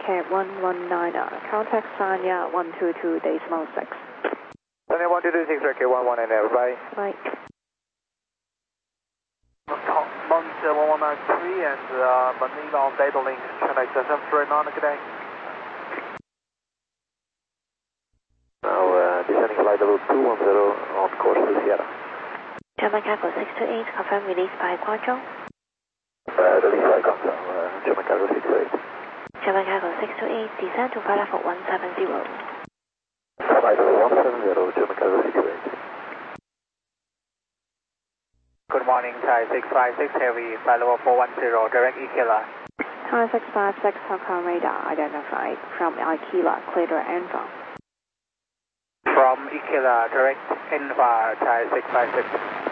Cat 119, contact Sanya 122.6. Sanya 122.6, Cat 119, bye. Bye. Mount 1193 and Manila on data link, Chennai 739, good day. Now descending flight level 210 on course to Sierra. German Cargo 628, confirm release by Guangzhou. Release by Guangzhou, German Cargo 628. German Cargo 628, descend to flight level 170. Flight level 170, German Cargo 628. Good morning, Thai 656 Heavy, flight level 410, direct Ikela. Thai 656, Hong Kong radar identified from Ikela, clear to Enfa. From Ikela, direct Enfa, Thai 656.